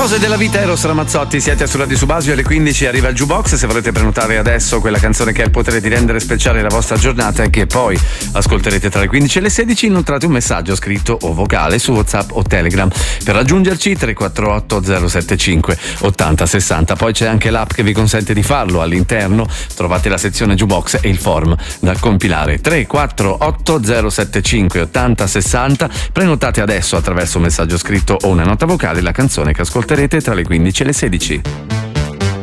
Cose della vita, Eros Ramazzotti, siete su Radio Subasio, alle 15 arriva il Jukebox. Se volete prenotare adesso quella canzone che ha il potere di rendere speciale la vostra giornata e che poi ascolterete tra le 15 e le 16, inoltrate un messaggio scritto o vocale su WhatsApp o Telegram. Per raggiungerci 348 075 80 60. Poi c'è anche l'app che vi consente di farlo. All'interno trovate la sezione Jukebox e il form da compilare. 348 075 80 60. Prenotate adesso attraverso un messaggio scritto o una nota vocale la canzone che ascolterete tra le 15 e le 16.